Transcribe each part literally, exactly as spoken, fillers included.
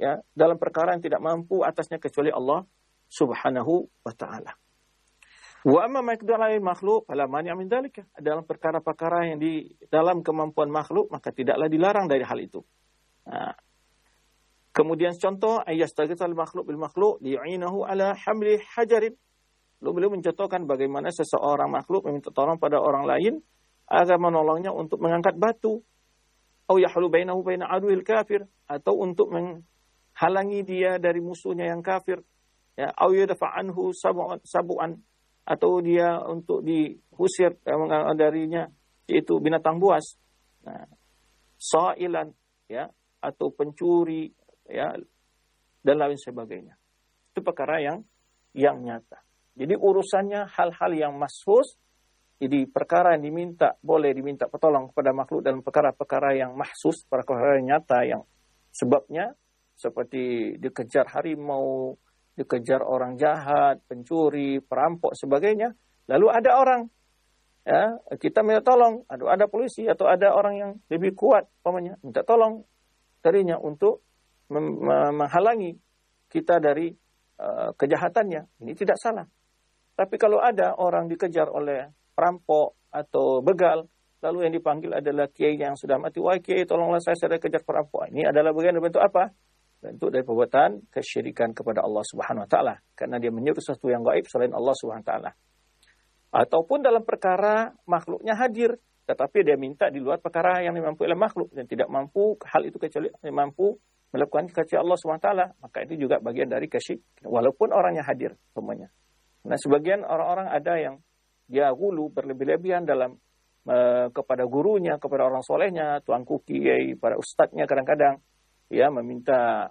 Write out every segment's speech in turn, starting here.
ya, dalam perkara yang tidak mampu atasnya kecuali Allah Subhanahu wa taala. Wa amma ma yaqdiru alaihi makhluk fala mani' min dzalika. Dalam perkara-perkara yang di dalam kemampuan makhluk maka tidaklah dilarang dari hal itu. Nah, kemudian contoh ayastaghithal makhluk bil makhluk liyu'inahu ala hamli hajarin. Lalu beliau mencontohkan bagaimana seseorang makhluk meminta tolong pada orang lain agar menolongnya untuk mengangkat batu. Au yahlu bainahu baina aduwil kafir, atau untuk menghalangi dia dari musuhnya yang kafir. Ya, au yadfa anhu sabu'an, atau dia untuk diusir darinya yaitu binatang buas. Nah, sa'ilan, ya, atau pencuri, ya, dan lain sebagainya. Itu perkara yang yang nyata. Jadi urusannya hal-hal yang mahsus. Jadi perkara yang diminta, boleh diminta pertolongan kepada makhluk dalam perkara-perkara yang mahsus, perkara yang nyata yang sebabnya seperti dikejar harimau, dikejar orang jahat, pencuri, perampok, sebagainya. Lalu ada orang, ya, kita minta tolong, ada ada polisi atau ada orang yang lebih kuat, umpamanya, minta tolong darinya untuk menghalangi kita dari uh, kejahatannya. Ini tidak salah. Tapi kalau ada orang dikejar oleh perampok atau begal, lalu yang dipanggil adalah kiai yang sudah mati, wah kiai tolonglah saya, saya kejar perampok. Ini adalah bagian dari bentuk apa? Bentuk dari perbuatan kesyirikan kepada Allah Subhanahu wa taala, karena dia menyuruh sesuatu yang gaib selain Allah Subhanahu wa taala. Ataupun dalam perkara makhluknya hadir, tetapi dia minta di luar perkara yang dimampu oleh makhluk dan tidak mampu hal itu kecuali mampu melakukan kecuali Allah Subhanahu wa taala, maka itu juga bagian dari kesyirikan walaupun orangnya hadir semuanya. Nah, sebagian orang-orang ada yang dia gulu berlebih-lebihan dalam uh, kepada gurunya, kepada orang solehnya, tuanku kiai, para ustadznya kadang-kadang ya meminta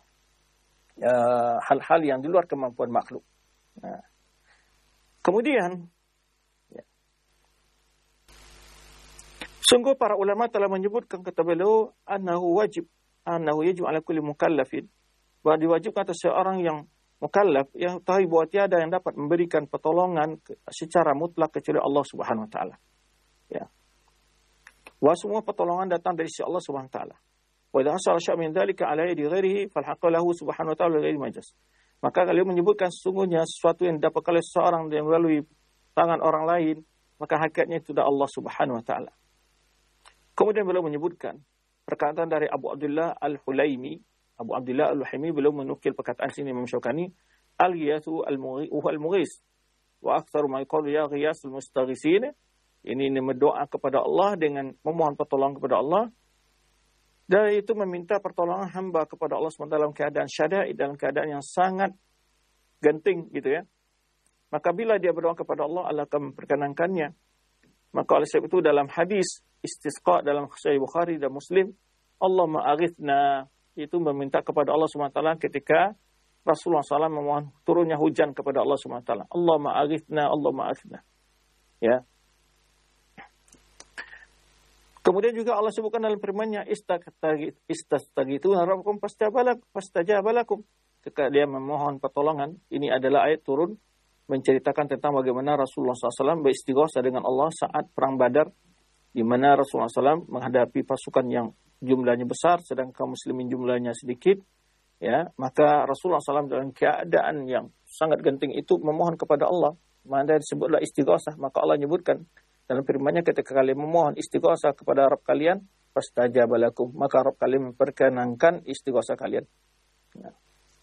uh, hal-hal yang di luar kemampuan makhluk. Nah, kemudian ya, sungguh para ulama telah menyebutkan kata beliau annahu wajib annahu yajib ala kulli mukallafin, bahwa diwajibkan atas seorang yang mukallaf yang tahu bahwa tiada yang dapat memberikan pertolongan secara mutlak kecuali Allah Subhanahu wa taala. Ya. Wa semua pertolongan datang dari si Allah Subhanahu wa taala. Wa idza hasala syai'un min dzalika 'ala yadi ghairihi fal haqqu lahu subhanahu wa ta'ala ghairi majaz. Maka beliau menyebutkan sesungguhnya sesuatu yang dapat oleh seorang yang melalui tangan orang lain, maka hakikatnya itu adalah Allah Subhanahu wa taala. Kemudian beliau menyebutkan perkataan dari Abu Abdullah Al-Hulaimi. Abu Abdullah Al-Hulaimi beliau menukil perkataan sini Imam Syaukani, al-ghiyathu al-mughis wa aktsaru ma yaqulu ya ghiyas al-mustaghisin. Ini berdoa kepada Allah dengan memohon pertolongan kepada Allah. Dan itu meminta pertolongan hamba kepada Allah subhanahu wa taala dalam keadaan syadaid, dalam keadaan yang sangat genting gitu ya. Maka bila dia berdoa kepada Allah, Allah akan memperkenankannya. Maka oleh sebab itu dalam hadis istisqa dalam Sahih Bukhari dan Muslim, Allahumma aghithna, itu meminta kepada Allah subhanahu wa taala ketika Rasulullah shallallahu alaihi wasallam memohon turunnya hujan kepada Allah subhanahu wa taala. Allahumma aghithna, Allahumma aghithna. Ya. Kemudian juga Allah sebutkan dalam firman-Nya istastaghithuna rabbakum fastajaba lakum. Ketika dia memohon pertolongan, ini adalah ayat turun menceritakan tentang bagaimana Rasulullah shallallahu alaihi wasallam beristighosah dengan Allah saat perang Badar, di mana Rasulullah shallallahu alaihi wasallam menghadapi pasukan yang jumlahnya besar, sedangkan kaum muslimin jumlahnya sedikit. Ya, maka Rasulullah shallallahu alaihi wasallam dalam keadaan yang sangat genting itu memohon kepada Allah. Maka disebutlah istighosah. Maka Allah menyebutkan dalam firman-Nya ketika kalian memohon istighosah kepada Rabb kalian, fastajaba lakum, maka Rabb kalian memperkenankan istighosah kalian. Ya.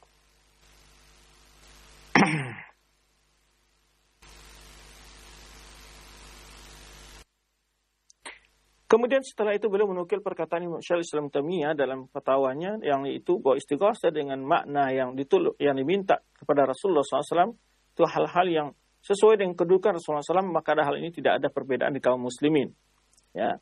Kemudian setelah itu beliau menukil perkataan Imam Syaikh Islam Taimiyah dalam fatwanya yang itu bahwa istighosah dengan makna yang dituluk yang diminta kepada Rasulullah shallallahu alaihi wasallam itu hal-hal yang sesuai dengan kedudukan Rasulullah shallallahu alaihi wasallam, maka hal ini tidak ada perbedaan di kaum muslimin. Ya.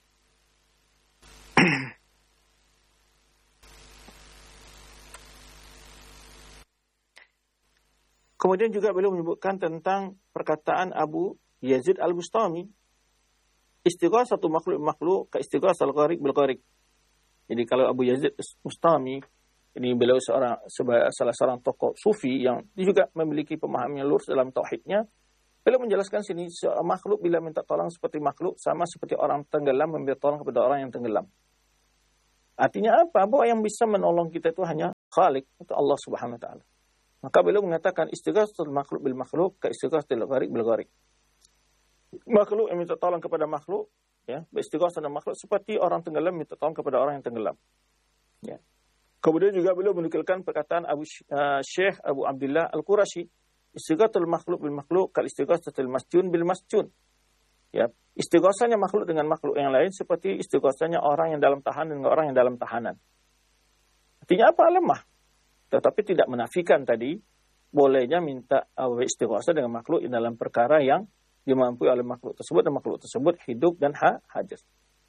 Kemudian juga beliau menyebutkan tentang perkataan Abu Yazid Al-Bustami, istighosah satu makhluk makhluk ke istighosah al-gharik bil gharik. Jadi kalau Abu Yazid Bustami ini beliau seorang salah seorang tokoh sufi yang juga memiliki pemahaman yang lurus dalam tauhidnya. Beliau menjelaskan sini makhluk bila minta tolong seperti makhluk sama seperti orang tenggelam meminta tolong kepada orang yang tenggelam. Artinya apa? Bahwa yang bisa menolong kita itu hanya Khaliq itu Allah Subhanahu wa taala. Maka beliau mengatakan istighatsatul makhluk bil makhluk ka istighatsatil gharik bil gharik. Makhluk yang minta tolong kepada makhluk, ya, beristighatsah dengan makhluk seperti orang tenggelam minta tolong kepada orang yang tenggelam. Ya. Kemudian juga beliau menukilkan perkataan Abu uh, Syekh Abu Abdullah Al-Qurashi, istighatsatul makhluk bil makhluk kal istighatsatil masjun bil masjun. Ya, istighatsahnya makhluk dengan makhluk yang lain seperti istighatsahnya orang yang dalam tahanan dengan orang yang dalam tahanan. Artinya apa? Lemah. Tetapi tidak menafikan tadi bolehnya minta uh, istighatsah dengan makhluk dalam perkara yang dimampu oleh makhluk tersebut dan makhluk tersebut hidup dan ha hajas.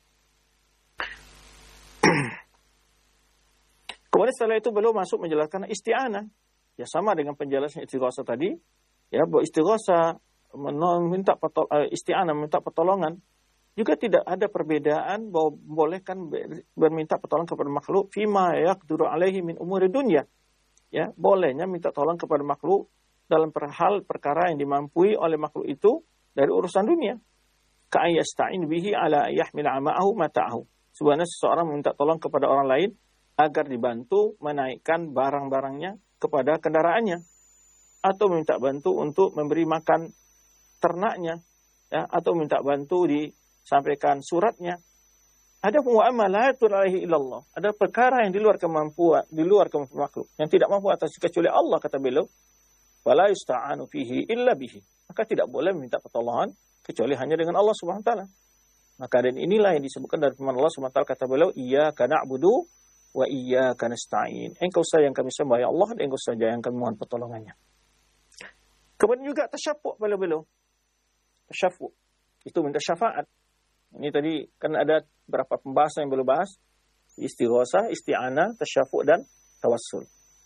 Kemudian setelah itu beliau masuk menjelaskan isti'anah. Ya sama dengan penjelasan istighatsah tadi, ya bahwa istighatsah meminta petol, uh, isti'anah meminta pertolongan juga tidak ada perbedaan bahwa bolehkan berminta pertolongan kepada makhluk fima yaqdiru alaihi min umuri dunya. Ya, bolehnya minta tolong kepada makhluk dalam hal perkara yang dimampui oleh makhluk itu dari urusan dunia. Ka ayyasta'in bihi ala yahmil ma'ahu mata'ahu. Sebenarnya seseorang meminta tolong kepada orang lain agar dibantu menaikkan barang-barangnya kepada kendaraannya, atau meminta bantu untuk memberi makan ternaknya, ya, atau minta bantu disampaikan suratnya. Ada mu'amalatul alaihi illallah. Ada perkara yang di luar kemampuan, di luar kemampuan makhluk, yang tidak mampu atas kecuali Allah, kata beliau. Wala yusta'anu fihi illa bihi. Maka tidak boleh meminta pertolongan kecuali hanya dengan Allah Subhanahu wa taala. Maka dan inilah yang disebutkan dari firman Allah Subhanahu wa taala, kata beliau, iyyaka na'budu wa iyyaka nasta'in. Engkau saja yang kami sembah ya Allah, dan engkau saja yang kami mohon pertolongannya. Kemudian juga tasyaffu' pada beliau. Tasyaffu' itu minta syafaat. Ini tadi kan ada beberapa pembahasan yang belum bahas. Istighatsah, isti'anah, tasyaffu' dan tawassul.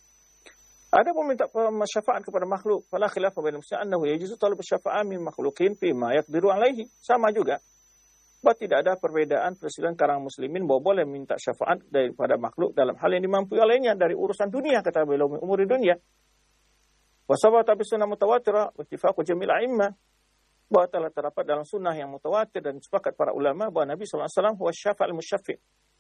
Ada meminta syafaat kepada makhluk. Fala khilafa bainal muslimin annahu yajuzu talab syafa'ah min makhluqin fi ma yaqdiru alaihi. Sama juga. Bahwa tidak ada perbedaan perselisihan kalangan muslimin bahwa boleh minta syafaat daripada makhluk dalam hal yang dimampu olehnya dari urusan dunia, kata beliau, umur dunia. Wa sabata bi sunnah mutawatirah wa ittifaqu jamil a'immah. Bahwa telah terdapat dalam sunnah yang mutawatir dan sepakat para ulama bahwa Nabi sallallahu alaihi wasallam huwa syafa'ul musyaffi'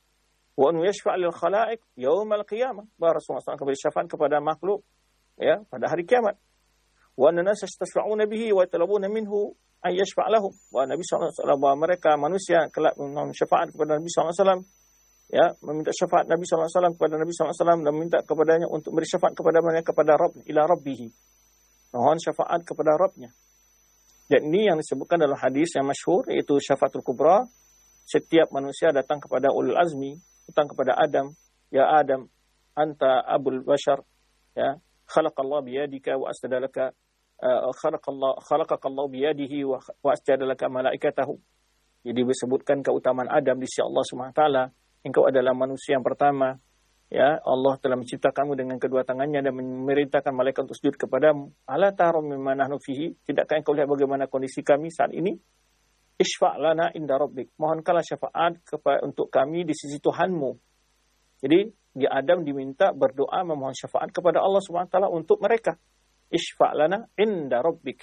wa anu yashfa' lil khalaiq yaumal qiyamah. Bahwa Rasulullah sallallahu alaihi wasallam memberi syafaat kepada makhluk, ya, pada hari kiamat. Wa anna nas yastashfa'una bihi wa yatalabuna minhu ay yashfa' lahum. Bahwa Nabi sallallahu alaihi wasallam, bahwa mereka manusia kelak meminta syafaat kepada Nabi sallallahu alaihi wasallam, ya, meminta syafaat Nabi sallallahu alaihi wasallam kepada Nabi sallallahu alaihi wasallam dan meminta kepadanya untuk beri syafaat kepada mereka kepada Rabb ila rabbih. Mohon syafaat kepada Rabbnya. Dan ini yang disebutkan dalam hadis yang masyhur, yaitu syafaatul kubra. Setiap manusia datang kepada ulul azmi, datang kepada Adam, ya Adam, anta abul bashar, ya, khalaqallahu biyadika wa asjadalaka, uh, khalaqallahu khalaqakallahu biyadihi wa, wa asjadalaka malaikatahu. Jadi disebutkan keutamaan Adam di sisi Allah Subhanahu wa taala. Engkau adalah manusia yang pertama, ya, Allah telah menciptakanmu dengan kedua tangannya dan memerintahkan malaikat untuk sujud kepadamu. Ala tarum mimma nahnu fihi, tidakkah engkau lihat bagaimana kondisi kami saat ini? Isfa' lana inda rabbik, mohonkanlah syafaat kepada untuk kami di sisi Tuhanmu. Jadi di Adam diminta berdoa memohon syafaat kepada Allah Subhanahu wa taala untuk mereka. Isfa' lana inda rabbik.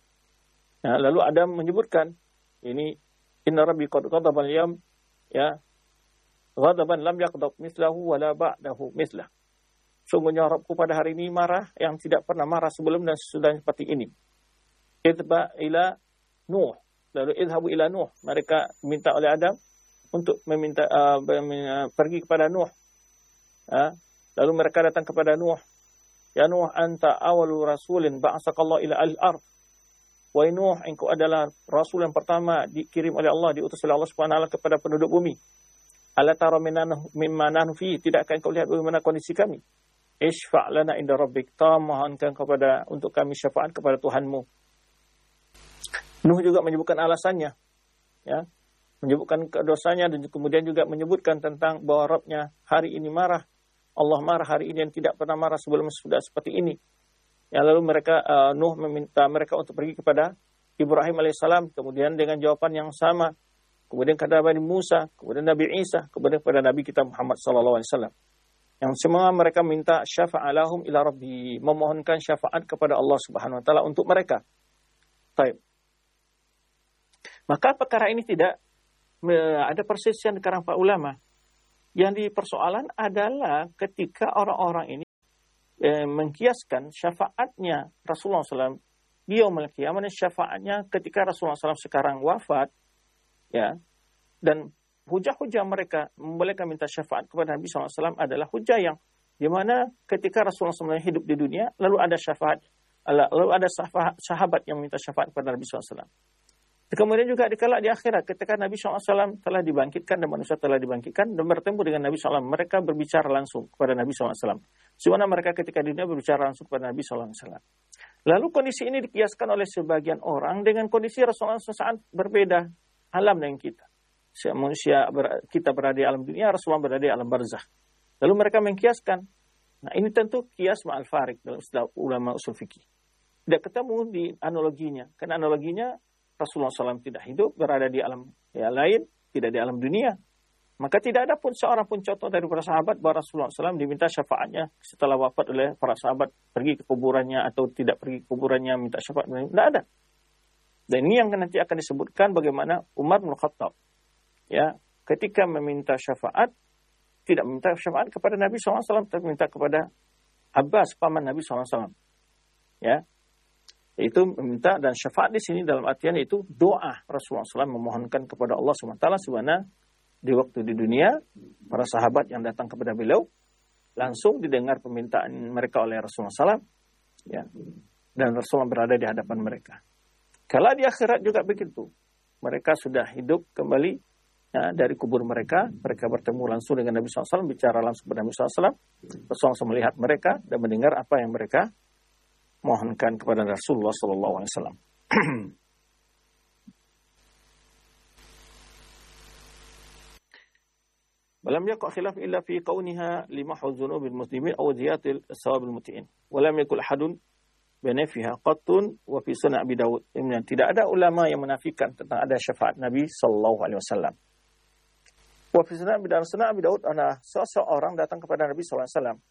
Nah, lalu Adam menyebutkan ini, inna rabbi qad ghadaba al-yawm, ya, ghadaban lam yaqdab mislahu wala ba'dahu mislah. Sungguhnya Rabbku pada hari ini marah yang tidak pernah marah sebelum dan sesudah seperti ini. Idba ila Nuh. Lalu idhabu ila Nuh. Mereka minta oleh Adam untuk meminta uh, pergi kepada Nuh. Uh, lalu mereka datang kepada Nuh. Ya Nuh, anta awalu rasulin ba'asakallahu ila al-ard. Wahai Nuh, engkau adalah rasul yang pertama dikirim oleh Allah, diutus oleh Allah Subhanahu wa taala kepada penduduk bumi. Ala tara mimma nahnu fi, tidakkah engkau lihat bagaimana kondisi kami? Isfa' lana inda rabbik, mohonkan kepada untuk kami syafaat kepada Tuhanmu. Nuh juga menyebutkan alasannya, ya, menyebutkan dosanya dan kemudian juga menyebutkan tentang bahwa Rabbnya hari ini marah. Allah marah hari ini dan tidak pernah marah sebelum sudah seperti ini. Ya, lalu mereka uh, Nuh meminta mereka untuk pergi kepada Ibrahim alaihissalam, kemudian dengan jawaban yang sama. Kemudian kepada Nabi Musa, kemudian Nabi Isa, kemudian kepada Nabi kita Muhammad sallallahu alaihi wasallam. Yang semua mereka minta syafa'alahum ila rabbi, memohonkan syafaat kepada Allah Subhanahu wa taala untuk mereka. Baik. Maka perkara ini tidak ada perselisihan di kalangan para ulama. Yang dipersoalan adalah ketika orang-orang ini eh, mengkiaskan syafaatnya Rasulullah shallallahu alaihi wasallam di yaumil qiyamah, syafaatnya ketika Rasulullah shallallahu alaihi wasallam sekarang wafat, ya, dan hujah-hujah mereka membolehkan minta syafaat kepada Nabi shallallahu alaihi wasallam adalah hujah yang di mana ketika Rasulullah shallallahu alaihi wasallam hidup di dunia, lalu ada syafaat, lalu ada sahabat yang minta syafaat kepada Nabi shallallahu alaihi wasallam. Kemudian juga dikala di akhirat ketika Nabi shallallahu alaihi wasallam telah dibangkitkan dan manusia telah dibangkitkan dan bertemu dengan Nabi shallallahu alaihi wasallam, mereka berbicara langsung kepada Nabi shallallahu alaihi wasallam. Sebagaimana mereka ketika di dunia berbicara langsung kepada Nabi shallallahu alaihi wasallam. Lalu kondisi ini dikiaskan oleh sebagian orang dengan kondisi Rasulullah sesaat berbeda alam dengan kita. Manusia kita berada di alam dunia, Rasulullah berada di alam barzakh. Lalu mereka mengkiaskan. Nah, ini tentu kias ma'al farik dalam istilah ulama usul fikih. Tidak ketemu di analoginya. Karena analoginya Rasulullah shallallahu alaihi wasallam tidak hidup, berada di alam ya, lain, tidak di alam dunia. Maka tidak ada pun seorang pun contoh dari para sahabat bahwa Rasulullah shallallahu alaihi wasallam diminta syafaatnya setelah wafat oleh para sahabat, pergi ke kuburannya atau tidak pergi ke kuburannya minta syafaat. Tidak ada. Dan ini yang nanti akan disebutkan bagaimana Umar bin Khattab, ya, ketika meminta syafaat, tidak meminta syafaat kepada Nabi shallallahu alaihi wasallam, tapi minta kepada Abbas, paman Nabi shallallahu alaihi wasallam. Ya, itu meminta, dan syafaat di sini dalam artian itu doa Rasulullah shallallahu alaihi wasallam memohonkan kepada Allah subhanahu wa taala sebagaimana di waktu di dunia para sahabat yang datang kepada beliau langsung didengar permintaan mereka oleh Rasulullah shallallahu alaihi wasallam, ya, dan Rasulullah berada di hadapan mereka. Kalau di akhirat juga begitu, mereka sudah hidup kembali, ya, dari kubur mereka, mereka bertemu langsung dengan Nabi shallallahu alaihi wasallam, bicara langsung kepada Nabi shallallahu alaihi wasallam, Rasulullah melihat mereka dan mendengar apa yang mereka mohonkan kepada Rasulullah sallallahu alaihi wasallam. Walam yaqa khilaf illa fi kauniha limahwu dzunubil muslimin aw ziyatil sawabil muti'in. Walam yakul ahadun binafiha qattun wa fi sunan Abi Dawud. Tidak ada ulama yang menafikan tentang ada syafaat Nabi sallallahu alaihi wasallam. Wa fi sunan Abi Dawud, sunan Abi Dawud, ana seseorang datang kepada Nabi sallallahu alaihi wasallam.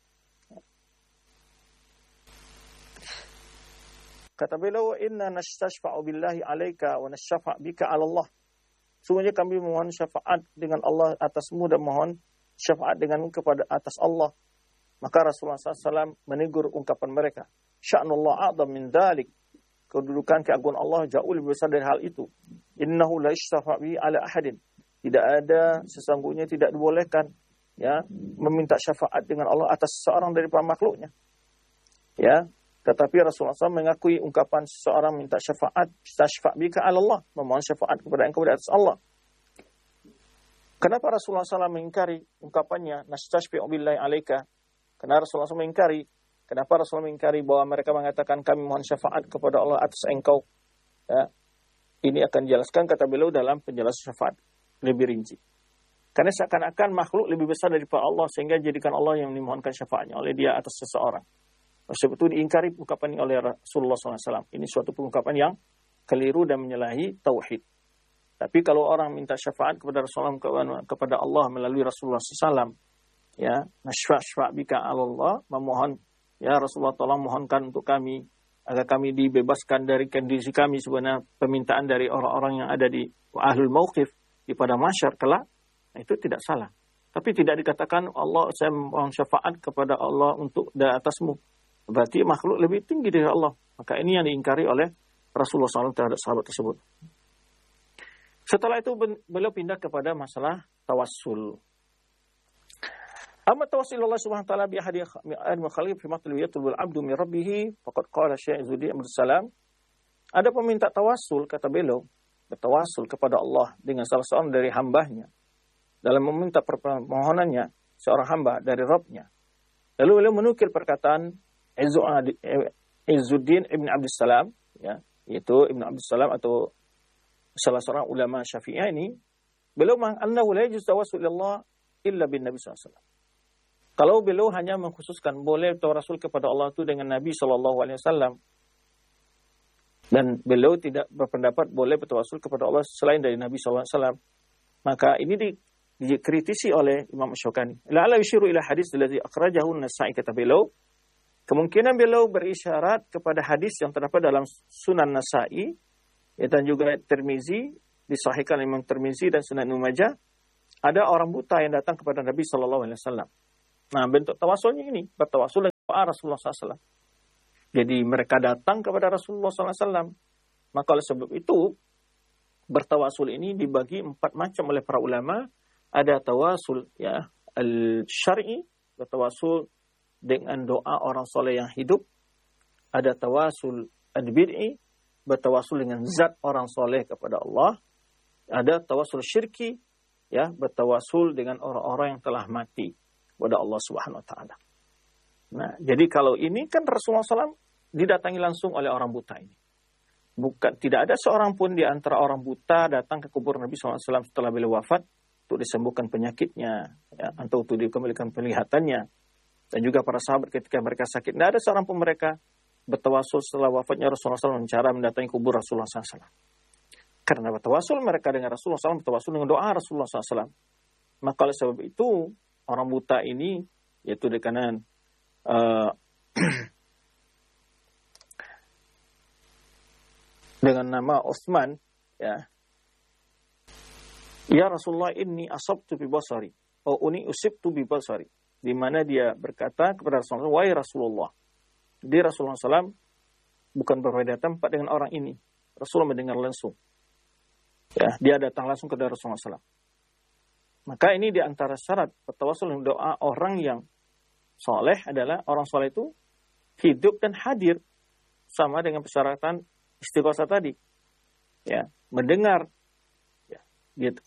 Kata beliau, inna nastashfa'u billahi alaika wa nasyafa' bika 'ala Allah. Sungguhnya kami memohon syafaat dengan Allah atasmu dan mohon syafaat denganmu kepada atas Allah. Maka Rasulullah sallallahu alaihi wasallam menegur ungkapan mereka. Sya'nullah a'zam min dzalik. Kedudukan keagungan Allah jauh lebih besar dari hal itu. Innahu la yashfa' bi 'ala ahadin. Tidak ada, sesungguhnya tidak dibolehkan, ya, meminta syafaat dengan Allah atas seorang dari para makhluknya. Ya, tetapi Rasulullah shallallahu alaihi wasallam mengakui ungkapan seseorang minta syafaat, syafa'at bika 'ala Allah, memohon syafaat kepada engkau di atas Allah. Kenapa Rasulullah shallallahu alaihi wasallam mengingkari ungkapannya nastashfi'u billahi 'alaika? Karena Rasulullah shallallahu alaihi wasallam mengingkari. Kenapa Rasulullah mengingkari bahwa mereka mengatakan kami mohon syafaat kepada Allah atas engkau? Ya. Ini akan dijelaskan kata beliau dalam penjelasan syafaat lebih rinci. Karena seakan-akan makhluk lebih besar daripada Allah sehingga jadikan Allah yang dimohonkan syafaatnya oleh dia atas seseorang. Sebab itu diingkari ungkapan ini oleh Rasulullah shallallahu alaihi wasallam. Ini suatu pengungkapan yang keliru dan menyalahi tauhid. Tapi kalau orang minta syafaat kepada Rasulullah, kepada Allah melalui Rasulullah shallallahu alaihi wasallam, ya, nasfa' bika 'ala Allah, memohon, ya Rasulullah tolong mohonkan untuk kami agar kami dibebaskan dari kondisi kami, sebenarnya permintaan dari orang-orang yang ada di ahlul mauqif di pada mahsyar kelak, nah, itu tidak salah. Tapi tidak dikatakan Allah, saya mohon syafaat kepada Allah untuk di atasmu. Berarti makhluk lebih tinggi dari Allah. Maka ini yang diingkari oleh Rasulullah shallallahu alaihi wasallam terhadap sahabat tersebut. Setelah itu beliau pindah kepada masalah tawassul. Amma tawassul Allah subhanahu wa ta'ala bi ahadi al-mukhalif fi matlab yatlubul 'abdu min rabbih faqad qala Syekh Izzuddin Abdul Salam. Ada peminta tawassul, kata beliau, bertawassul kepada Allah dengan salah seorang dari hambanya dalam meminta permohonannya seorang hamba dari Rabb-nya. Lalu beliau menukil perkataan Izzuddin Ibn Abdul Salam, ya, yaitu Ibn Abdul Salam atau salah seorang ulama Syafi'iyah ini, beliau mengatakan la yajuz tawassul ilallah illa bin Nabi sallallahu alaihi wasallam. Kalau beliau hanya mengkhususkan boleh tawassul kepada Allah itu dengan Nabi sallallahu alaihi wasallam, dan beliau tidak berpendapat boleh bertawassul kepada Allah selain dari Nabi sallallahu alaihi wasallam, maka ini di, dikritisi oleh Imam Asy-Syaukani. La'alla yushiru ila hadis allazi akhrajahu an-Nasa'i, kata beliau, kemungkinan beliau berisyarat kepada hadis yang terdapat dalam Sunan Nasa'i, ya, dan juga Tirmizi, disahihkan Imam Tirmizi dan Sunan Ibnu Majah. Ada orang buta yang datang kepada Nabi sallallahu alaihi wasallam. Nah, bentuk tawasulnya ini, bertawasul dengan doa Rasulullah sallallahu alaihi wasallam. Jadi mereka datang kepada Rasulullah sallallahu alaihi wasallam. Maka oleh sebab itu, bertawasul ini dibagi empat macam oleh para ulama. Ada tawasul ya al-syar'i, bertawasul dengan doa orang soleh yang hidup. Ada tawasul ad-bid'i, bertawasul dengan zat orang soleh kepada Allah. Ada tawasul syirki, ya, bertawasul dengan orang-orang yang telah mati kepada Allah Subhanahu wa taala. Nah, jadi kalau ini kan Rasulullah sallallahu alaihi wasallam didatangi langsung oleh orang buta ini. Bukan, tidak ada seorang pun di antara orang buta datang ke kubur Nabi sallallahu alaihi wasallam setelah beliau wafat untuk disembuhkan penyakitnya, ya, atau untuk dikembalikan penglihatannya. Dan juga para sahabat ketika mereka sakit, tidak ada seorang pun mereka bertawasul setelah wafatnya Rasulullah sallallahu alaihi wasallam cara mendatangi kubur Rasulullah sallallahu alaihi wasallam. Karena bertawasul mereka dengan Rasulullah sallallahu alaihi wasallam, bertawasul dengan doa Rasulullah sallallahu alaihi wasallam. Maka oleh sebab itu orang buta ini, yaitu di kanan uh, dengan nama Utsman, ya, ya Rasulullah inni asabtu bi basari, oh uni usibtu bi basari, di mana dia berkata kepada Rasulullah, wahai Rasulullah. Jadi Rasulullah sallallahu alaihi wasallam bukan berbeda tempat dengan orang ini. Rasulullah mendengar langsung. Ya, dia datang langsung kepada Rasulullah sallallahu alaihi wasallam. Maka ini di antara syarat bertawasul dengan doa orang yang soleh adalah orang soleh itu hidup dan hadir, sama dengan persyaratan istighosah tadi. Ya, mendengar. Ya, gitu.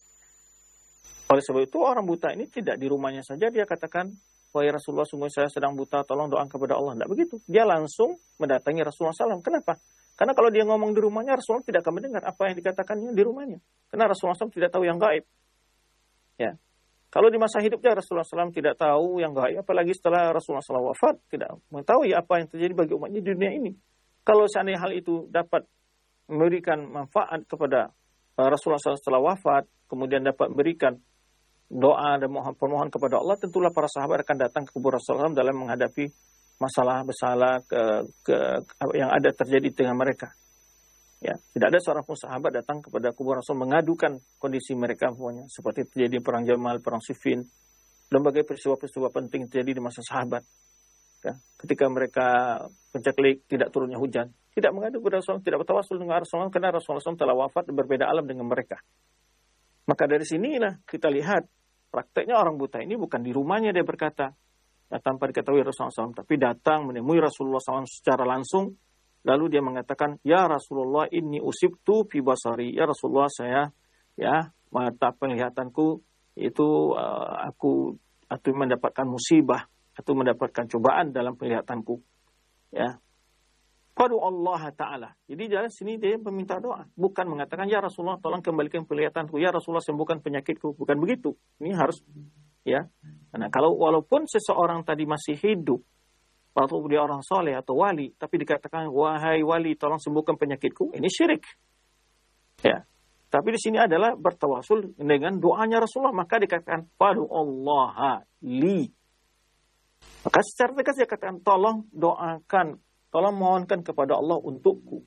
Oleh sebab itu orang buta ini tidak di rumahnya saja dia katakan, wahai Rasulullah, sungguh saya sedang buta, tolong doa kepada Allah. Tidak begitu. Dia langsung mendatangi Rasulullah sallallahu alaihi wasallam. Kenapa? Karena kalau dia ngomong di rumahnya, Rasulullah tidak akan mendengar apa yang dikatakannya di rumahnya. Karena Rasulullah sallallahu alaihi wasallam tidak tahu yang gaib. Ya. Kalau di masa hidupnya Rasulullah sallallahu alaihi wasallam tidak tahu yang gaib, apalagi setelah Rasulullah sallallahu alaihi wasallam wafat, tidak mengetahui apa yang terjadi bagi umatnya di dunia ini. Kalau seandainya hal itu dapat memberikan manfaat kepada Rasulullah sallallahu alaihi wasallam setelah wafat, kemudian dapat memberikan doa dan mohon permohonan kepada Allah, tentulah para sahabat akan datang ke kubur Rasulullah dalam menghadapi masalah besar ke, ke, yang ada terjadi dengan mereka. Ya, tidak ada seorang pun sahabat datang kepada kubur Rasul mengadukan kondisi mereka semuanya, seperti terjadi perang Jamal, perang Siffin, dan berbagai peristiwa-peristiwa penting terjadi di masa sahabat. Ya, ketika mereka penceklik, tidak turunnya hujan, tidak mengadu kepada Rasulullah, tidak bertawasul dengan Rasulullah karena Rasulullah telah wafat dan berbeda alam dengan mereka. Maka dari sinilah kita lihat prakteknya orang buta ini bukan di rumahnya dia berkata, ya, tanpa diketahui Rasulullah sallallahu alaihi wasallam, tapi datang menemui Rasulullah sallallahu alaihi wasallam secara langsung, lalu dia mengatakan, ya Rasulullah inni usibtu fi basari, ya Rasulullah saya, ya, mata penglihatanku itu uh, aku atau mendapatkan musibah atau mendapatkan cobaan dalam penglihatanku, ya. Qadu Allah Ta'ala. Jadi dari sini dia meminta doa. Bukan mengatakan, ya Rasulullah tolong kembalikan penglihatanku. Ya Rasulullah sembuhkan penyakitku. Bukan begitu. Ini harus, ya. Nah, kalau walaupun seseorang tadi masih hidup, atau dia orang soleh atau wali, tapi dikatakan, wahai wali tolong sembuhkan penyakitku. Ini syirik. Ya. Tapi di sini adalah bertawasul dengan doanya Rasulullah. Maka dikatakan, Qadu Allah li. Maka secara tegas dia katakan, tolong doakan, tolong mohonkan kepada Allah untukku.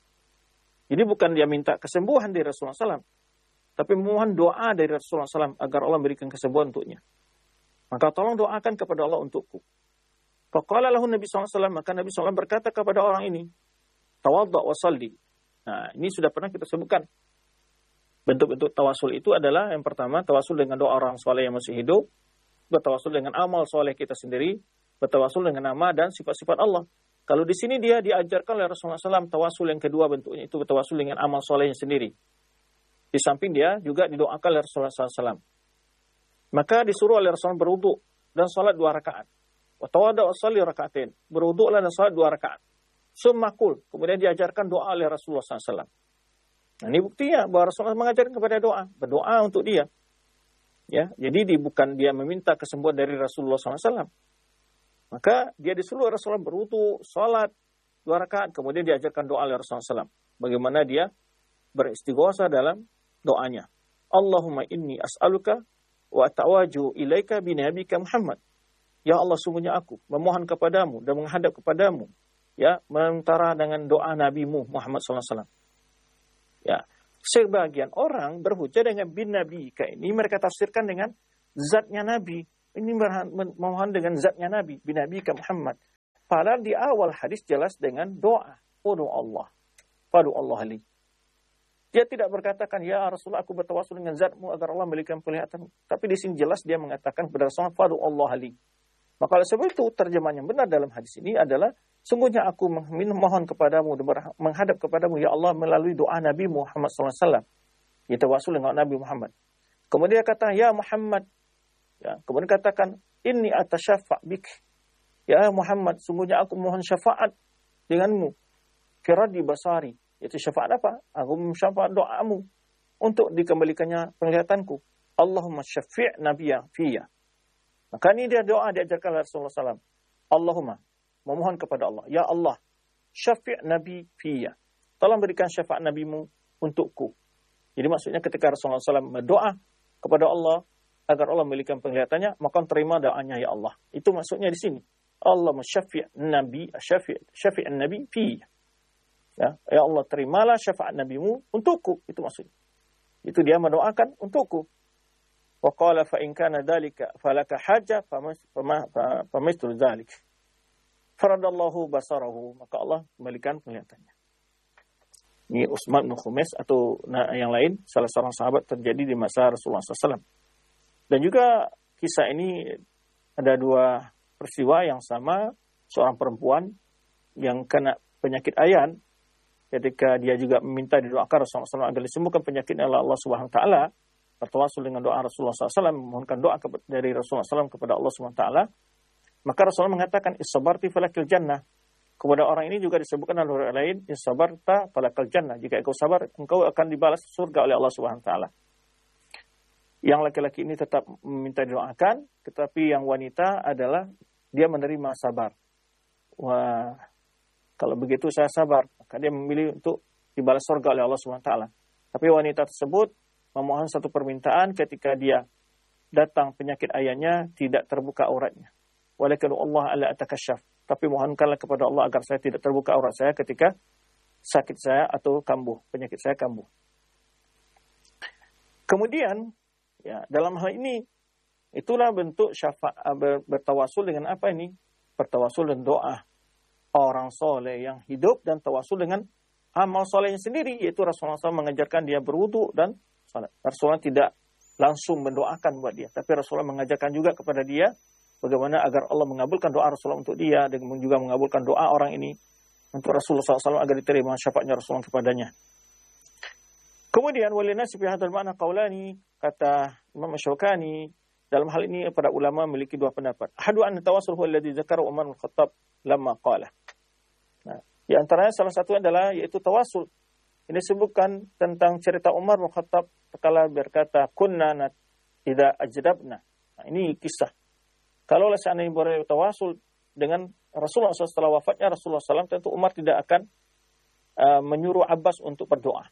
Jadi bukan dia minta kesembuhan dari Rasulullah sallallahu alaihi wasallam, tapi mohon doa dari Rasulullah sallallahu alaihi wasallam agar Allah berikan kesembuhan untuknya. Maka tolong doakan kepada Allah untukku. Faqala lahu Nabi sallallahu alaihi wasallam, maka Nabi sallallahu alaihi wasallam berkata kepada orang ini, tawadda wa salli. Nah, ini sudah pernah kita sebutkan. Bentuk-bentuk tawasul itu adalah yang pertama, tawasul dengan doa orang soleh yang masih hidup, bertawasul dengan amal soleh kita sendiri, bertawasul dengan nama dan sifat-sifat Allah. Kalau di sini dia diajarkan oleh Rasulullah sallallahu alaihi wasallam tawasul yang kedua bentuknya itu tawasul dengan amal solehnya sendiri. Di samping dia juga didoakan oleh Rasulullah sallallahu alaihi wasallam. Maka disuruh oleh Rasulullah berwudu dan salat dua rakaat. Wa tawadda wa shalli rakaatain. Berwudulah dan salat dua rakaat. Summa qul, kemudian diajarkan doa oleh Rasulullah sallallahu alaihi wasallam. Nah, ini buktinya bahwa Rasulullah mengajarkan kepada doa, berdoa untuk dia. Ya, jadi di, bukan dia meminta kesembuhan dari Rasulullah sallallahu alaihi wasallam. Maka dia disuruh Rasulullah berwudu, salat dua rakaat, kemudian diajarkan doa oleh Rasulullah sallallahu alaihi wasallam. Bagaimana dia beristighosah dalam doanya. Allahumma inni as'aluka wa atawaju ilaika bi nabiyika Muhammad. Ya Allah, sungguhnya aku memohon kepadamu dan menghadap kepadamu, ya, mentara dengan doa nabimu Muhammad sallallahu alaihi wasallam. Ya, sebagian orang berhujjah dengan bin nabiyika ini mereka tafsirkan dengan zatnya nabi. Ini memohon dengan zatnya Nabi, binabika Muhammad. Padahal di awal hadis jelas dengan doa. Udu Allah. Fadu Allah li. Dia tidak berkatakan, ya Rasulullah aku bertawasul dengan zatmu agar Allah memberikan penglihatan. Tapi di sini jelas dia mengatakan kepada Rasulullah, fadu Allah li. Maka oleh sebab itu terjemahan yang benar dalam hadis ini adalah, sungguhnya aku memohon kepadamu, menghadap kepadamu, ya Allah, melalui doa Nabi Muhammad sallallahu alaihi wasallam. Dia tawasul dengan Nabi Muhammad. Kemudian dia kata, ya Muhammad. Ya, kemudian katakan, inni atasyafa' bik. Ya Muhammad, sungguhnya aku mohon syafaat denganmu. Firadi basari. Itu syafaat apa? Aku syafaat doamu untuk dikembalikannya penglihatanku. Allahumma syafi' nabiyya fiyya. Maka ini dia doa diajarkan oleh Rasulullah sallallahu alaihi wasallam. Allahumma, memohon kepada Allah. Ya Allah, syafi' nabi fiyya. Tolong berikan syafaat nabimu untukku. Jadi maksudnya ketika Rasulullah sallallahu alaihi wasallam berdoa kepada Allah agar Allah memberikan penglihatannya, maka terima doanya ya Allah. Itu maksudnya di sini. Allah syafi' nabi, syafi' syafi' nabi fiyya. Ya, ya Allah, terimalah syafaat nabimu untukku. Itu maksudnya. Itu dia mendoakan untukku. Wa qala fa in kana dzalika falaka haja famithlu dzalik. Faradallahu basarahu, maka Allah kembalikan penglihatannya. Ini Utsman bin Khumis atau nah, yang lain, salah seorang sahabat terjadi di masa Rasulullah sallallahu alaihi wasallam. Dan juga kisah ini ada dua peristiwa yang sama, seorang perempuan yang kena penyakit ayan. Ketika dia juga meminta didoakan Rasulullah sallallahu alaihi wasallam agar disembuhkan penyakitnya oleh Allah Subhanahu wa taala, bertawasul dengan doa Rasulullah sallallahu alaihi wasallam, memohonkan doa dari Rasulullah sallallahu alaihi wasallam kepada Allah Subhanahu wa taala, maka Rasulullah mengatakan issabarti falakil jannah. Kepada orang ini juga disebutkan oleh orang lain, issabarta falakil jannah. Jika engkau sabar, engkau akan dibalas surga oleh Allah Subhanahu wa taala. Yang laki-laki ini tetap meminta didoakan, tetapi yang wanita adalah dia menerima sabar. Wah, kalau begitu saya sabar, maka dia memilih untuk dibalas surga oleh Allah Subhanahu wa taala. Tapi wanita tersebut memohon satu permintaan ketika dia datang penyakit ayahnya tidak terbuka auratnya. Walakin Allah alla atakasyaf. Tapi mohonkanlah kepada Allah agar saya tidak terbuka aurat saya ketika sakit saya atau kambuh, penyakit saya kambuh. Kemudian, ya, dalam hal ini itulah bentuk syafaat bertawasul dengan apa ini? Bertawasul dengan doa orang soleh yang hidup dan tawasul dengan amal solehnya sendiri, yaitu Rasulullah shallallahu alaihi wasallam mengajarkan dia berwudu dan salat. Rasulullah tidak langsung mendoakan buat dia, tapi Rasulullah mengajarkan juga kepada dia bagaimana agar Allah mengabulkan doa Rasulullah untuk dia dan juga mengabulkan doa orang ini untuk Rasulullah shallallahu alaihi wasallam agar diterima syafaatnya Rasulullah kepadanya. Kemudian walinasi fi hadzal ma'na qaulani, kata Imam Asy-Syaukani, dalam hal ini para ulama memiliki dua pendapat. Ahadu an tawassul huwa alladhi dzakara Umar bin Khattab lamma qala. Nah, di antaranya salah satu adalah yaitu tawasul. Ini disebutkan tentang cerita Umar bin Khattab tatkala berkata kunna nat idza ajdabna. Nah, ini kisah. Kalau seandainya boleh tawasul dengan Rasulullah shallallahu alaihi wasallam setelah wafatnya Rasulullah shallallahu alaihi wasallam, tentu Umar tidak akan uh, menyuruh Abbas untuk berdoa.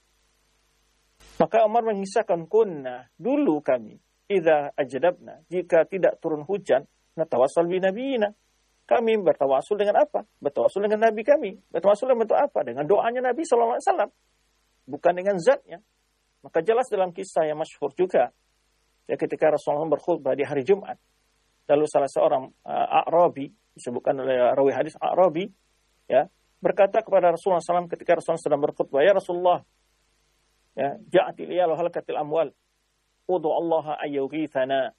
Maka Umar mengisahkan kunna, dulu kami idza ajdabna, jika tidak turun hujan, natawassal bi nabiyina. Kami bertawasul dengan apa? Bertawasul dengan Nabi kami. Bertawasul dengan bentuk apa? Dengan doanya Nabi shallallahu alaihi wasallam. Bukan dengan zatnya. Maka jelas dalam kisah yang masyhur juga. Ya, ketika Rasulullah berkhutbah di hari Jumat. Lalu salah seorang uh, A'rabi, disebutkan oleh rawi hadis A'rabi, ya, berkata kepada Rasulullah shallallahu alaihi wasallam ketika Rasulullah sedang berkhutbah, ya Rasulullah, ya, ja'atil iyal wa halakatil amwal. Udu Allah ayyughithana.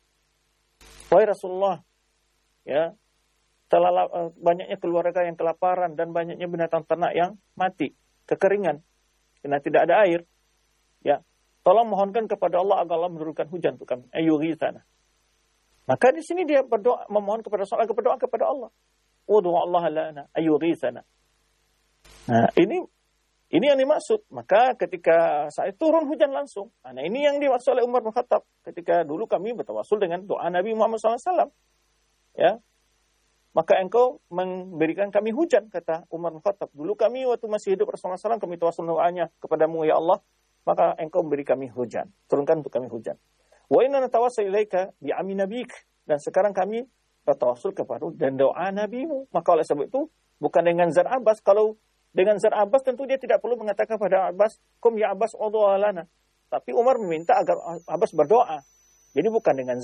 Wahai Rasulullah, ya, telah banyaknya keluarga yang kelaparan dan banyaknya binatang ternak yang mati, kekeringan, karena tidak ada air. Ya, tolong mohonkan kepada Allah agar Allah menurunkan hujan untuk kami. Ayyughithana. Maka di sini dia berdoa, memohon kepada Allah, berdoa kepada Allah. Udu Allah lana ayyughithana. Nah, ini ini yang dimaksud. Maka ketika saat turun hujan langsung. Nah, ini yang dimaksud oleh Umar bin Khattab. Ketika dulu kami bertawasul dengan doa Nabi Muhammad shallallahu alaihi wasallam. Ya. Maka engkau memberikan kami hujan, kata Umar bin Khattab. Dulu kami waktu masih hidup Rasulullah shallallahu alaihi wasallam, kami tawasul doanya kepadamu ya Allah. Maka engkau beri kami hujan. Turunkan untuk kami hujan. Wa inna natawassul ilaika bi ami nabik. Dan sekarang kami bertawasul kepada dan doa nabimu. Maka oleh sebab itu, bukan dengan zat Abbas. Kalau dengan zat Abbas tentu dia tidak perlu mengatakan pada Abbas, kum ya Abbas udhu lana. Tapi Umar meminta agar Abbas berdoa. Jadi bukan dengan zat.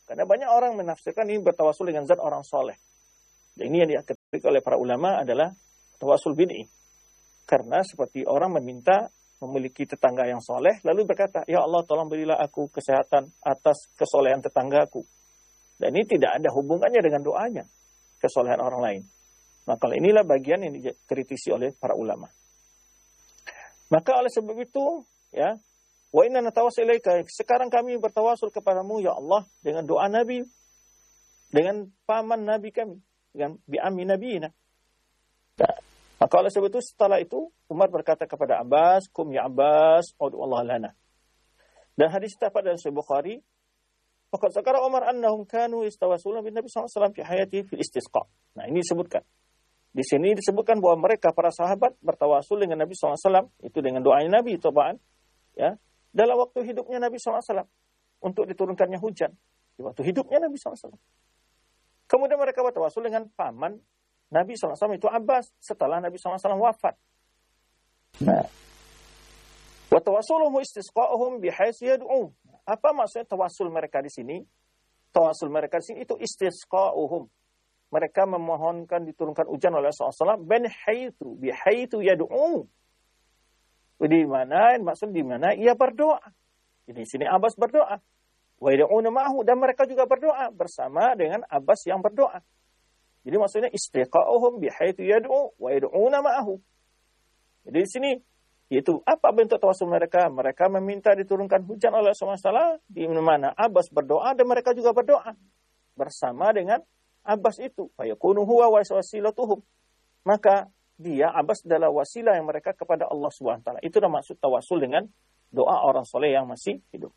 Karena banyak orang menafsirkan ini bertawasul dengan zat orang soleh. Dan ini yang dikatakan oleh para ulama adalah tawasul bid'i. Karena seperti orang meminta memiliki tetangga yang soleh, lalu berkata, ya Allah tolong berilah aku kesehatan atas kesolehan tetanggaku. Dan ini tidak ada hubungannya dengan doanya, kesolehan orang lain. Maka inilah bagian yang dikritisi oleh para ulama. Maka oleh sebab itu, ya, wa inna natawassul ilaika, sekarang kami bertawasul kepadamu ya Allah dengan doa Nabi, dengan paman Nabi kami, dengan bi'ammi nabiyina. Nah, maka oleh sebab itu setelah itu Umar berkata kepada Abbas, kum ya Abbas, ud'u Allah lana. Dan hadis terdapat dalam Sahih Bukhari, faqad zakara Umar annahum kanu yastawasuluna bin Nabi sallallahu alaihi wasallam fi hayatihi fil istisqa. Nah, ini disebutkan. Di sini disebutkan bahwa mereka para sahabat bertawasul dengan Nabi sallallahu alaihi wasallam itu dengan doanya Nabi tobaan, ya, dalam waktu hidupnya Nabi sallallahu alaihi wasallam untuk diturunkannya hujan. Di waktu hidupnya Nabi sallallahu alaihi wasallam. Kemudian mereka bertawasul dengan paman Nabi sallallahu alaihi wasallam itu Abbas setelah Nabi sallallahu alaihi wasallam wafat. Nah, wa tawassuluhum istisqa'uhum bihaitsu yad'u. Apa maksudnya tawasul mereka di sini? Tawasul mereka di sini itu istisqa'uhum. Mereka memohonkan diturunkan hujan oleh Rasulullah sallallahu alaihi wasallam bin haitsu bihaitsu yad'u. Di mana maksud di mana ia berdoa. Jadi di sini Abbas berdoa. Wa yad'una ma'ahu, dan mereka juga berdoa bersama dengan Abbas yang berdoa. Jadi maksudnya istiqa'uhum bihaitsu yad'u wa yad'una ma'ahu. Jadi di sini yaitu apa bentuk tawasul mereka? Mereka meminta diturunkan hujan oleh Rasulullah sallallahu alaihi wasallam, di mana Abbas berdoa dan mereka juga berdoa bersama dengan Abbas itu. Fa yakunu huwa wasilatuhum. Maka dia Abbas adalah wasilah yang mereka kepada Allah Subhanahu wa taala. Itulah maksud tawasul dengan doa orang soleh yang masih hidup.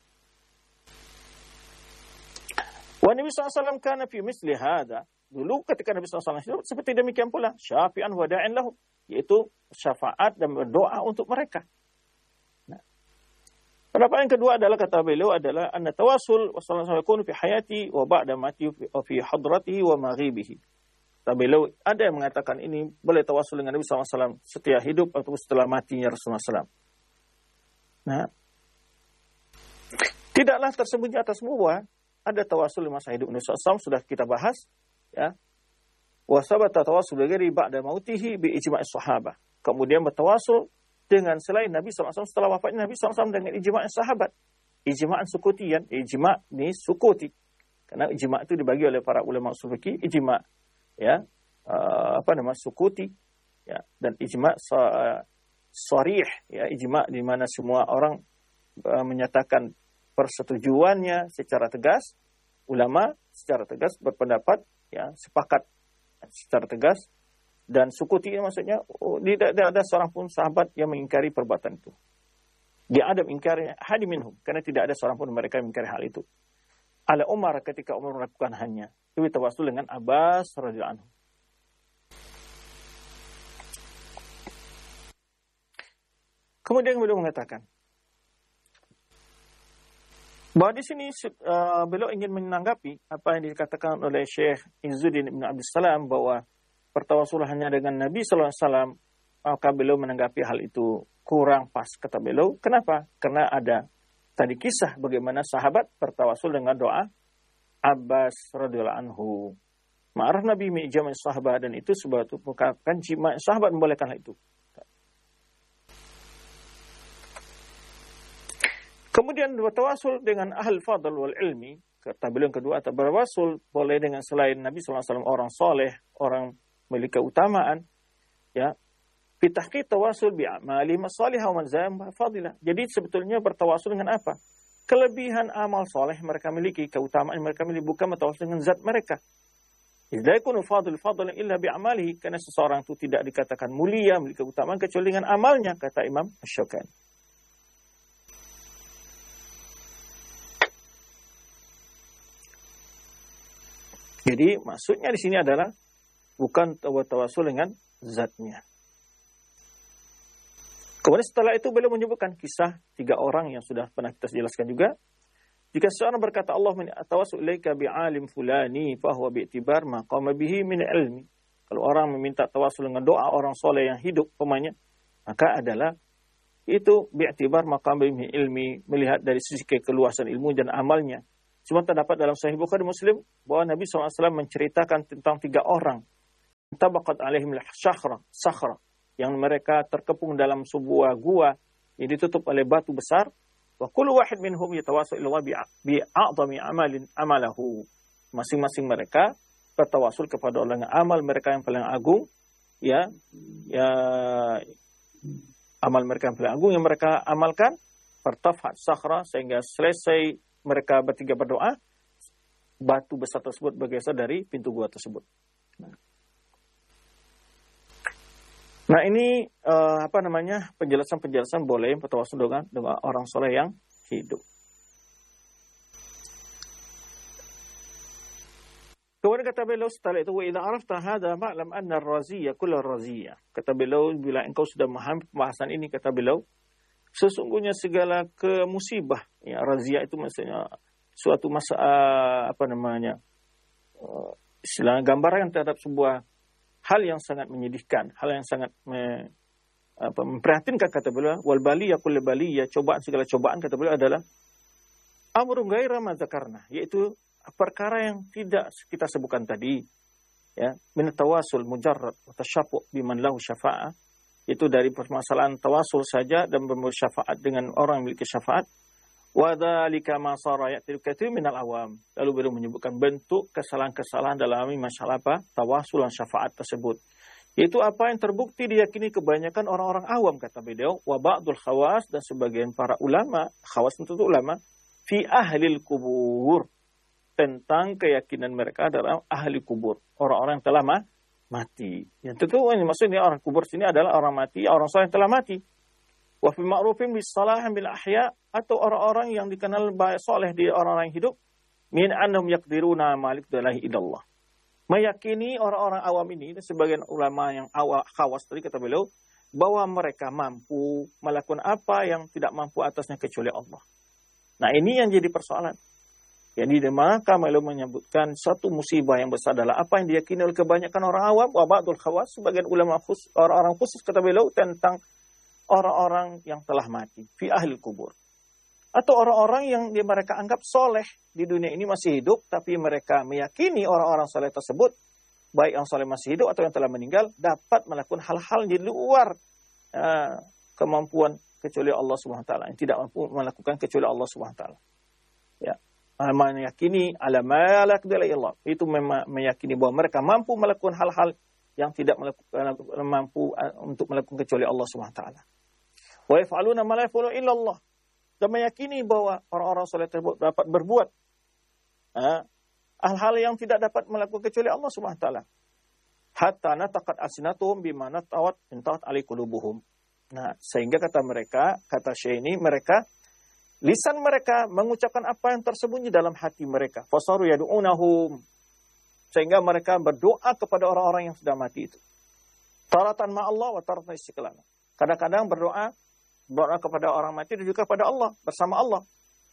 Wa Nabi sallallahu alaihi wasallam kana fi misli hadza. Dulu ketika Nabi sallallahu alaihi wasallam seperti demikian pula, syafi'an wa da'in lahum, yaitu syafaat dan berdoa untuk mereka. Nah, pendapat yang kedua adalah kata beliau adalah anna tawassul sallallahu alaihi wasallam fi hayati wa ba'da mati wa fi hadratihi wa maghibihi. Kata beliau ada yang mengatakan ini boleh tawasul dengan Nabi sallallahu alaihi wasallam setelah hidup atau setelah matinya Rasulullah sallallahu alaihi wasallam. Nah, tidaklah tersembunyi atasmu bahwa ada tawasul di masa hidup Nabi sallallahu alaihi wasallam, sudah kita bahas. Ya, wa sabata tawassul ghairi ba'da mautihi bi ijma'is sahabah. Kemudian bertawasul dengan selain Nabi sallallahu alaihi wasallam setelah wafatnya Nabi sallallahu alaihi wasallam dengan ijma'is sahabat. Ijma'an sukutian, ijma' ni sukuti. Karena ijma' itu dibagi oleh para ulama usul fikih, ijma' ya, uh, apa nama sukuti, ya, dan ijma' uh, sharih, ya, ijma' di mana semua orang uh, menyatakan persetujuannya secara tegas. Ulama secara tegas berpendapat, ya, sepakat secara tegas, dan sukuti maksudnya oh, tidak, tidak ada seorang pun sahabat yang mengingkari perbuatan itu. Dia ada mengingkari hadi minhum, karena tidak ada seorang pun mereka yang mengingkari hal itu. Ala Umar ketika Umar melakukan hanya itu tawasul dengan Abbas radhiyallahu anhu. Kemudian beliau mengatakan bahwa di sini uh, beliau ingin menanggapi apa yang dikatakan oleh Syekh Izzuddin Ibn Abdus Salam bahwa bertawasul hanya dengan Nabi sallallahu alaihi wasallam, maka beliau menanggapi hal itu kurang pas, kata beliau. Kenapa? Karena ada tadi kisah bagaimana sahabat bertawasul dengan doa Abbas radhiyallahu anhu. Ma'aruf Nabi mi'jama'is sahabat, dan itu sebab itu bukan jima' sahabat membolehkan hal itu. Kemudian bertawasul dengan ahli fadl wal ilmi, kata beliau yang kedua, atau bertawasul boleh dengan selain Nabi sallallahu alaihi wasallam, orang soleh, orang memiliki keutamaan, ya. Bitahqiq tawasul bi amali masalihah wa manzam fadilah. Jadi sebetulnya bertawasul dengan apa? Kelebihan amal soleh mereka miliki, keutamaan mereka miliki, bukan bertawasul dengan zat mereka. Idza yakunu fadl fadlan illa bi amalihi, karena seseorang itu tidak dikatakan mulia, memiliki keutamaan kecuali dengan amalnya, kata Imam Asy-Syaukani. Jadi maksudnya di sini adalah bukan tawasul dengan zatnya. Kemudian setelah itu beliau menyebutkan kisah tiga orang yang sudah pernah kita jelaskan juga. Jika seorang berkata Allah min atawassul ilaika bi'alim fulani fa huwa bi'tibar ma qama bihi min ilmi. Kalau orang meminta tawasul dengan doa orang soleh yang hidup pemanya, maka adalah itu bi'tibar ma qama bihi ilmi, melihat dari sisi keluasan ilmu dan amalnya. Cuma terdapat dalam Sahih Bukhari Muslim bahwa Nabi shallallahu alaihi wasallam menceritakan tentang tiga orang. Tabaqat alaihim al-sakhra, sakhra, yang mereka terkepung dalam sebuah gua yang ditutup oleh batu besar. Wa kullu wahid minhum yatawassul ila bi a'zami amalin amalahu. Masing-masing mereka bertawasul kepada Allah dengan amal mereka yang paling agung, ya, ya amal mereka yang paling agung yang mereka amalkan. Fartafat sakhra, sehingga selesai mereka bertiga berdoa, batu besar tersebut bergeser dari pintu gua tersebut. Nah, nah ini uh, apa namanya penjelasan-penjelasan boleh bertawasul dengan dengan orang soleh yang hidup. Kemudian kata beliau setelah itu, wa idza arafta hadza ma'lam anna ar-raziyya kullu ar-raziyya. Kata beliau, bila engkau sudah memahami pembahasan ini, kata beliau, sesungguhnya segala kemusibah, ya, razia itu maksudnya suatu masa apa namanya, uh, istilah gambaran terhadap sebuah hal yang sangat menyedihkan, hal yang sangat me, apa, memprihatinkan, kata beliau, wal baliyya kullu baliyya, cobaan segala cobaan, kata beliau adalah amrun ghaira ma dzakarna, yaitu perkara yang tidak kita sebutkan tadi, ya, min tawasul mujarrad wa tasyaffu biman lahu syafa'ah, itu dari permasalahan tawasul saja dan bersyafaat dengan orang yang memiliki syafaat. Wa dzalika ma sara ya'ti katsir minal awam. Lalu beliau menyebutkan bentuk kesalahan-kesalahan dalam masalah apa? Tawasul dan syafaat tersebut. Yaitu apa yang terbukti diyakini kebanyakan orang-orang awam, kata beliau, wa ba'dul khawas, dan sebagian para ulama, khawas itu ulama, fi ahlil kubur, tentang keyakinan mereka dalam ahli kubur, orang-orang yang telah mati. mati. Yang tentu maksudnya orang kubur sini adalah orang mati, orang soleh yang telah mati. Wa fi ma'rufin bis salah bil ahya, atau orang-orang yang dikenal baik soleh di orang-orang hidup, min annahum yaqdiruna malik dalahi ilallah. Meyakini orang-orang awam ini, sebagian ulama yang awal khawas tadi kata beliau, bahwa mereka mampu melakukan apa yang tidak mampu atasnya kecuali Allah. Nah, ini yang jadi persoalan. Jadi maka beliau menyebutkan satu musibah yang besar adalah apa yang diyakini oleh kebanyakan orang awam, wa ba'dul khawas, sebagian ulama khusus, orang-orang khusus kata beliau, tentang orang-orang yang telah mati, fi ahli kubur. Atau orang-orang yang dia mereka anggap soleh di dunia ini masih hidup, tapi mereka meyakini orang-orang soleh tersebut, baik yang soleh masih hidup atau yang telah meninggal, dapat melakukan hal-hal di luar uh, kemampuan kecuali Allah Subhanahu wa taala, yang tidak mampu melakukan kecuali Allah Subhanahu wa taala. Ya. Meyakini ala ma la yaqdiru illallah, itu meyakini bahwa mereka mampu melakukan hal-hal yang tidak melakukan, mampu untuk melakukan kecuali Allah Subhanahu wa taala. Wa yaf'aluna ma la yaf'alu illallah, dan meyakini bahwa orang-orang saleh tersebut dapat berbuat ha, hal-hal yang tidak dapat melakukan kecuali Allah Subhanahu wa taala. Hatta nataqat alsinatuhum bima natawat intahat alai qulubuhum. Nah, sehingga kata mereka, kata Syekh ini, mereka lisan mereka mengucapkan apa yang tersembunyi dalam hati mereka. Fasaru yad'unahum, sehingga mereka berdoa kepada orang-orang yang sudah mati itu. Taratan ma'allah wa taratan istiqlal. Kadang-kadang berdoa berdoa kepada orang mati dan juga kepada Allah, bersama Allah.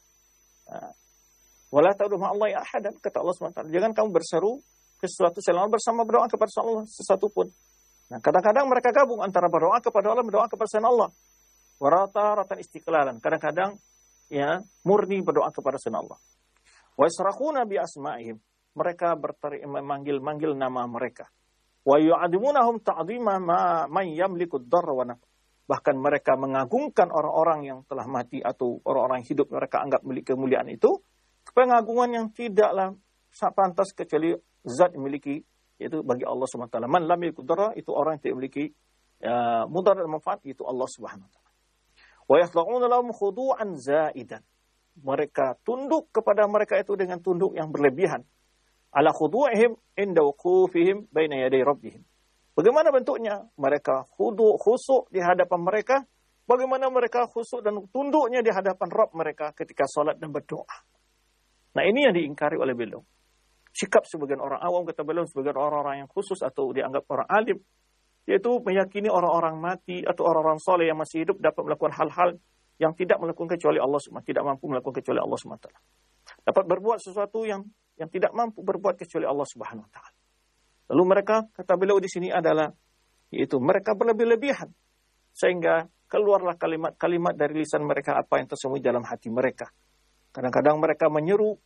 Wala ta'udhu ma'allahi ahadan, kata Allah subhanahu wa taala. Jangan kamu berseru ke sesuatu selain bersama berdoa kepada Allah sesuatu pun. Nah, kadang-kadang mereka gabung antara berdoa kepada Allah, berdoa kepada Allah. Wa taratan istiqlalan. Kadang-kadang ya, murni berdoa kepada selain Allah. Wa yasrakhuna bi asma'ihim, mereka berteriak memanggil-manggil nama mereka. Wa yu'adimunahum ta'dhima ma man yamliku ad-darra wa naf'. Bahkan mereka mengagungkan orang-orang yang telah mati atau orang-orang hidup, mereka anggap milik kemuliaan itu, pengagungan yang tidaklah pantas kecuali zat yang memiliki, yaitu bagi Allah Subhanahu wa taala. Man lam yamliku ad-darra, itu orang yang tidak memiliki ya, mudarat dan manfaat, itu Allah Subhanahu wa taala. Wa yakhda'una lahum khudu'an zaidan. Mereka tunduk kepada mereka itu dengan tunduk yang berlebihan. Ala khudu'ihim inda wuqufihim baina yaday rabbihim. Bagaimana bentuknya? Mereka khudu' khusuk di hadapan mereka. Bagaimana mereka khusuk dan tunduknya di hadapan Rabb mereka ketika salat dan berdoa. Nah, ini yang diingkari oleh beliau. Sikap sebagian orang awam, kata beliau, sebagian orang-orang yang khusus atau dianggap orang alim, yaitu meyakini orang-orang mati atau orang-orang soleh yang masih hidup dapat melakukan hal-hal yang tidak melakukan kecuali Allah Subhanahu wa taala, tidak mampu melakukan kecuali Allah Subhanahu wa taala. Dapat berbuat sesuatu yang yang tidak mampu berbuat kecuali Allah Subhanahu wa taala. Lalu mereka, kata beliau di sini adalah, yaitu mereka berlebih-lebihan sehingga keluarlah kalimat-kalimat dari lisan mereka apa yang tersembunyi dalam hati mereka. Kadang-kadang mereka menyeru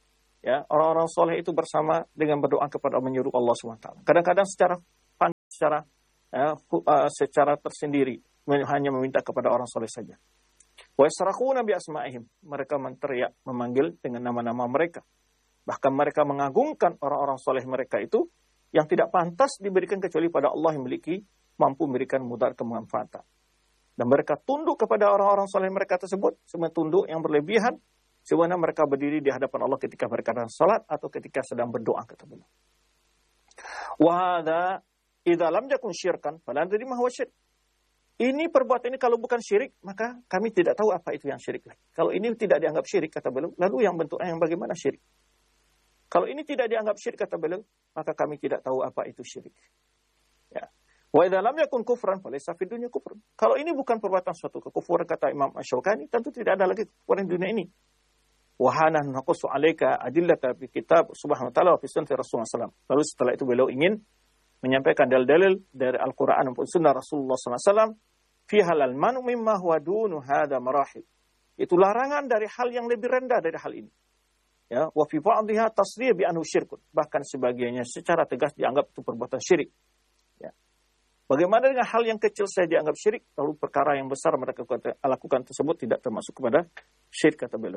Ya, orang-orang soleh itu bersama dengan berdoa kepada menyuruh Allah subhanahu wa taala. Kadang-kadang secara secara ya, uh, secara tersendiri hanya meminta kepada orang soleh saja. Wa yasrakhuna bi asma'ihim, mereka menteriak memanggil dengan nama-nama mereka. Bahkan mereka mengagungkan orang-orang soleh mereka itu yang tidak pantas diberikan kecuali pada Allah yang memiliki mampu memberikan mudarat kemanfaatan. Dan mereka tunduk kepada orang-orang soleh mereka tersebut, semua tunduk yang berlebihan, sebenarnya mereka berdiri di hadapan Allah ketika mereka dalam salat atau ketika sedang berdoa kata beliau. Wa hadza idza lam yakun syirkan fala nadri ma huwa syirk. Ini perbuatan ini kalau bukan syirik, maka kami tidak tahu apa itu yang syirik lagi. Kalau ini tidak dianggap syirik kata beliau, lalu yang bentuknya yang bagaimana syirik? Kalau ini tidak dianggap syirik kata beliau, maka kami tidak tahu apa itu syirik. Ya. Wa idza lam yakun kufran falaysa fid dunya kufrun. Kalau ini bukan perbuatan suatu kekufuran kata Imam Asy-Syaukani, tentu tidak ada lagi kekufuran di dunia ini. Wa hana naqsu 'alaika adillata bi kitab subhanahu wa ta'ala wa fi sunnati Rasulullah sallallahu alaihi wasallam. Lalu setelah itu beliau ingin menyampaikan dalil-dalil dari Al-Qur'an maupun sunnah Rasulullah sallallahu alaihi wasallam fi halal manu mimma huwa dunu hadza marahil. Itu larangan dari hal yang lebih rendah dari hal ini. Ya, wa fi ba'dihha tasrih bi anhu syirkun. Bahkan sebagiannya secara tegas dianggap itu perbuatan syirik. Ya. Bagaimana dengan hal yang kecil saja dianggap syirik, lalu perkara yang besar mereka lakukan tersebut tidak termasuk kepada syirik kata beliau.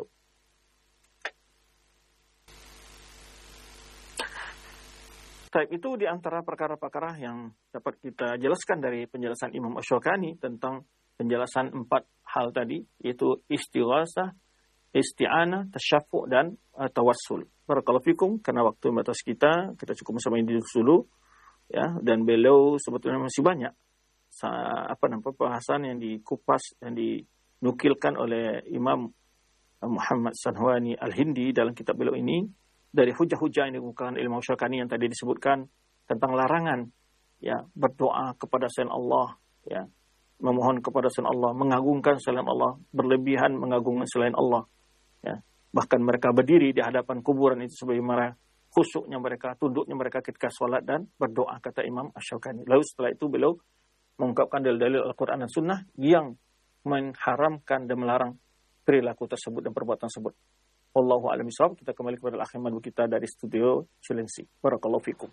Taib itu di antara perkara-perkara yang dapat kita jelaskan dari penjelasan Imam Asy-Syaukani tentang penjelasan empat hal tadi, yaitu istighasah, isti'anah, tasyaffu' dan uh, tawassul. Barakallahu fikum, karena waktu batas kita, kita cukup sampai di dulu, ya. Dan beliau sebetulnya masih banyak sa- apa namanya pembahasan yang dikupas dan dinukilkan oleh Imam Muhammad Sanwani Al-Hindi dalam kitab beliau ini. Dari hujah-hujah yang dikemukakan Imam Asy-Syaukani yang tadi disebutkan tentang larangan ya berdoa kepada selain Allah, ya memohon kepada selain Allah, mengagungkan selain Allah, berlebihan mengagungkan selain Allah, ya bahkan mereka berdiri di hadapan kuburan itu sebagaimana khusyuknya mereka, tunduknya mereka ketika sholat dan berdoa kata Imam Asy-Syaukani. Lalu setelah itu beliau mengungkapkan dalil-dalil Al-Quran dan Sunnah yang mengharamkan dan melarang perilaku tersebut dan perbuatan tersebut. Wallahu a'lam bishawab. Kita kembali kepada akhir madu kita dari studio Cilengsi. Barakallahu fikum.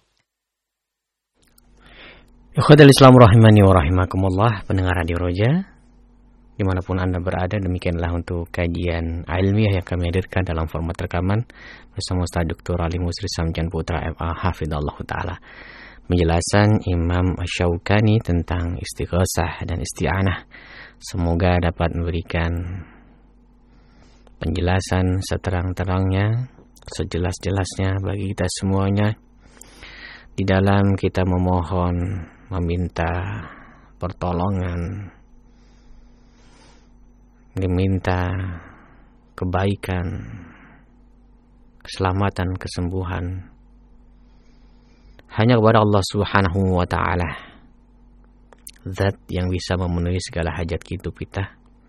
Ikhwatal Islam rahimani wa rahimakumullah, pendengar Radio Roja dimanapun Anda berada, demikianlah untuk kajian ilmiah yang kami hadirkan dalam format rekaman bersama Ustaz Doktor Ali Musri Samjan Putra M A Hafidhallahu Ta'ala. Penjelasan Imam Asy-Syaukani tentang istighasah dan isti'anah semoga dapat memberikan penjelasan seterang-terangnya, sejelas-jelasnya bagi kita semuanya di dalam kita memohon, meminta pertolongan, meminta kebaikan, keselamatan, kesembuhan hanya kepada Allah Subhanahu wa Ta'ala, zat yang bisa memenuhi segala hajat hidup kita,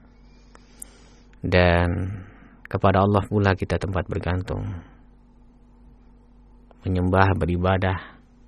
dan kepada Allah pula kita tempat bergantung, menyembah, beribadah,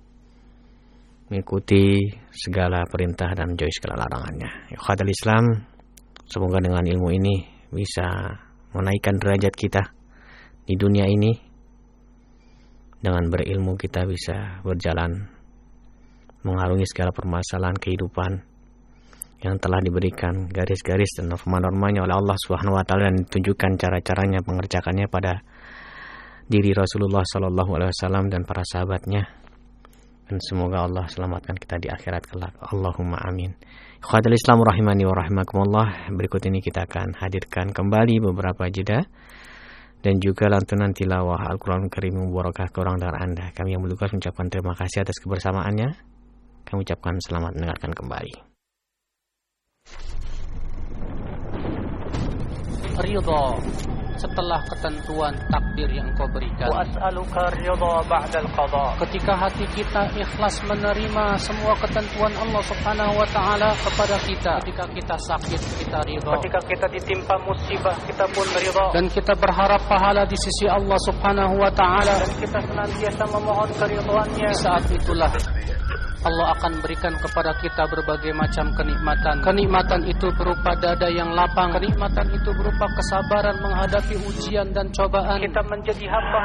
mengikuti segala perintah dan menjauhi segala larangannya. Ikhwatul Islam, semoga dengan ilmu ini bisa menaikkan derajat kita di dunia ini. Dengan berilmu kita bisa berjalan mengarungi segala permasalahan kehidupan yang telah diberikan garis-garis dan norma-normanya oleh Allah Subhanahu wa Ta'ala, dan ditunjukkan cara-caranya mengerjakannya pada diri Rasulullah Sallallahu Alaihi Wasallam dan para sahabatnya. Dan semoga Allah selamatkan kita di akhirat kelak. Allahumma amin. Ikhwatul Islam rahimani wa rahimakumullah. Berikut ini kita akan hadirkan kembali beberapa jeda dan juga lantunan tilawah Al-Quran Karim Mubarakah ke orang dengar Anda. Kami yang bertugas mengucapkan terima kasih atas kebersamaannya. Kami ucapkan selamat mendengarkan kembali. Ridha setelah ketentuan takdir yang Engkau berikan. Wa as'aluka ridha ba'dal qada. Ketika hati kita ikhlas menerima semua ketentuan Allah Subhanahu wa Ta'ala kepada kita. Ketika kita sakit, kita ridha. Ketika kita ditimpa musibah, kita pun ridha. Dan kita berharap pahala di sisi Allah Subhanahu wa Ta'ala, dan kita senantiasa memohon keridhaannya. Di saat itulah Allah akan berikan kepada kita berbagai macam kenikmatan. Kenikmatan itu berupa dada yang lapang. Kenikmatan itu berupa kesabaran menghadapi ujian dan cobaan. Kita menjadi hamba